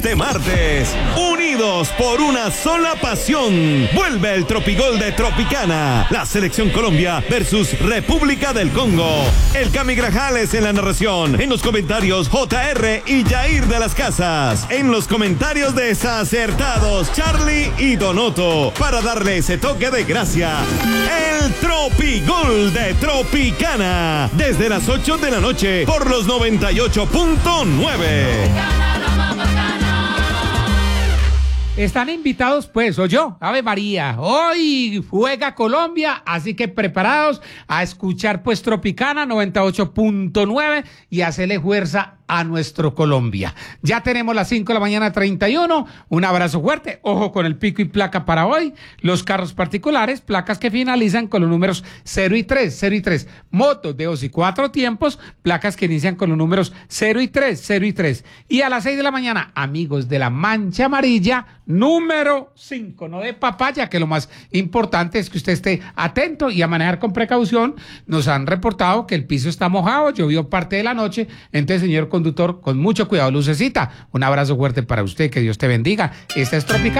Este martes, unidos por una sola pasión, vuelve el Tropigol de Tropicana, la Selección Colombia versus República del Congo. El Cami Grajales en la narración, en los comentarios JR y Jair de las Casas, en los comentarios desacertados Charlie y Donoto, para darle ese toque de gracia. El Tropigol de Tropicana, desde las 8 de la noche por los 98.9. Están invitados, pues, o yo, Ave María. Hoy juega Colombia, así que preparados a escuchar, pues, Tropicana 98.9 y hacerle fuerza a nuestro Colombia. Ya tenemos las 5 de la mañana 31. Un abrazo fuerte. Ojo con el pico y placa para hoy. Los carros particulares, placas que finalizan con los números 0 y 3, 0 y 3. Motos de 2 y 4 tiempos, placas que inician con los números 0 y 3, 0 y 3. Y a las 6 de la mañana, amigos de la mancha amarilla, número 5, no de papaya, que lo más importante es que usted esté atento y a manejar con precaución. Nos han reportado que el piso está mojado, llovió parte de la noche, entonces, señor conductor, con mucho cuidado, lucecita. Un abrazo fuerte para usted, que Dios te bendiga. Esta es Tropicana.